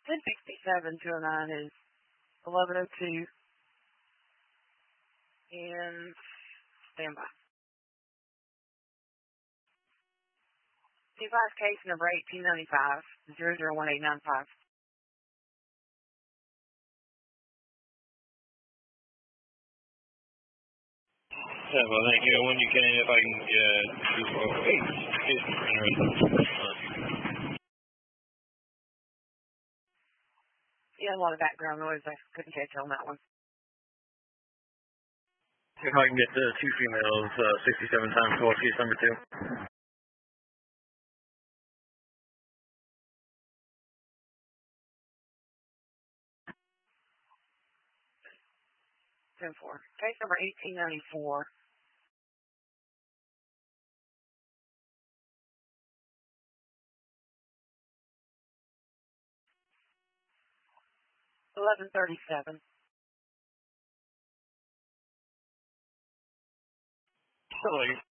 1067-209 is 1102. And standby. C5 case number 1895-001895. Yeah, well, thank you. When you can, if I can get 208. Yeah, a lot of background noise. I couldn't catch on that one. If I can get the two females, 67 times 4, case number 2. Case number 1894. 1137. Hello.